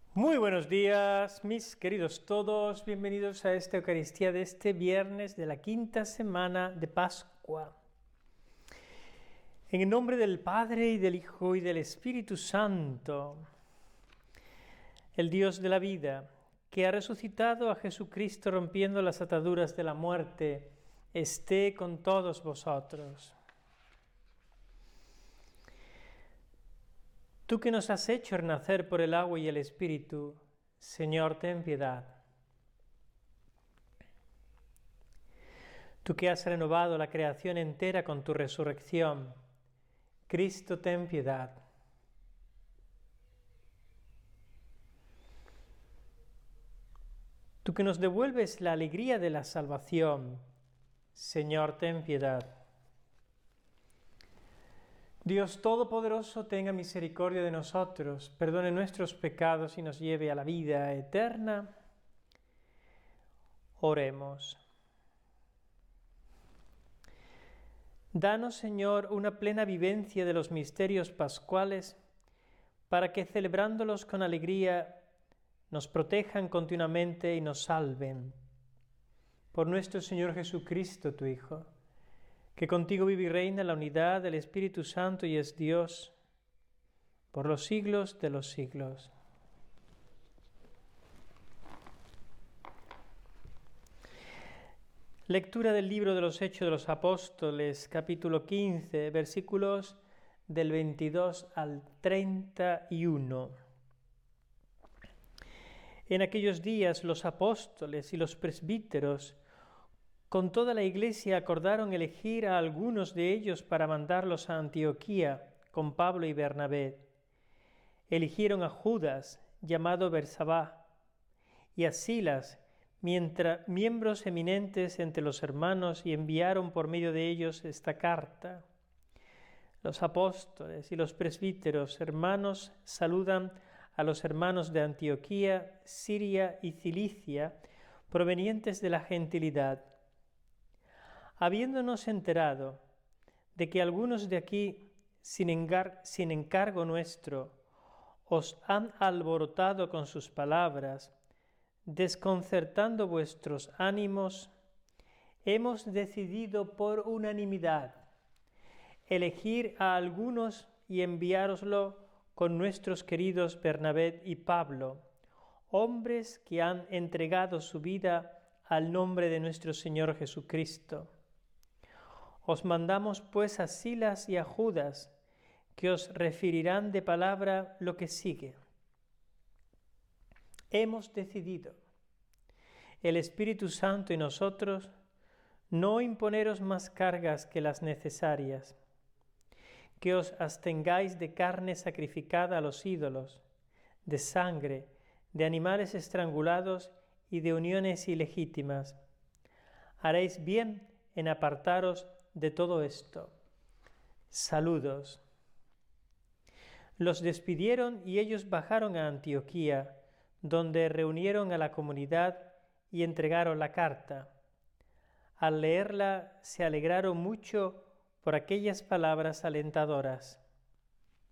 Muy buenos días, mis queridos todos, bienvenidos a esta Eucaristía de este viernes de la quinta semana de Pascua. En el nombre del Padre, y del Hijo, y del Espíritu Santo, el Dios de la vida, que ha resucitado a Jesucristo rompiendo las ataduras de la muerte, esté con todos vosotros. Tú que nos has hecho renacer por el agua y el Espíritu, Señor, ten piedad. Tú que has renovado la creación entera con tu resurrección, Cristo, ten piedad. Tú que nos devuelves la alegría de la salvación, Señor, ten piedad. Dios Todopoderoso, tenga misericordia de nosotros, perdone nuestros pecados y nos lleve a la vida eterna. Oremos. Danos, Señor, una plena vivencia de los misterios pascuales, para que celebrándolos con alegría nos protejan continuamente y nos salven. Por nuestro Señor Jesucristo, tu Hijo, que contigo vive y reina en la unidad del Espíritu Santo y es Dios, por los siglos de los siglos. Lectura del libro de los Hechos de los Apóstoles, capítulo 15, versículos del 22 al 31. En aquellos días los apóstoles y los presbíteros con toda la iglesia acordaron elegir a algunos de ellos para mandarlos a Antioquía con Pablo y Bernabé. Eligieron a Judas, llamado Bersabá, y a Silas, miembros eminentes entre los hermanos, y enviaron por medio de ellos esta carta. Los apóstoles y los presbíteros hermanos saludan a los hermanos de Antioquía, Siria y Cilicia, provenientes de la gentilidad. Habiéndonos enterado de que algunos de aquí, sin encargo nuestro, os han alborotado con sus palabras, desconcertando vuestros ánimos, hemos decidido por unanimidad elegir a algunos y enviároslo con nuestros queridos Bernabé y Pablo, hombres que han entregado su vida al nombre de nuestro Señor Jesucristo. Os mandamos pues a Silas y a Judas, que os referirán de palabra lo que sigue. Hemos decidido, el Espíritu Santo y nosotros, no imponeros más cargas que las necesarias, que os abstengáis de carne sacrificada a los ídolos, de sangre, de animales estrangulados y de uniones ilegítimas. Haréis bien en apartaros de todo esto. Saludos. Los despidieron y ellos bajaron a Antioquía, donde reunieron a la comunidad y entregaron la carta. Al leerla se alegraron mucho por aquellas palabras alentadoras.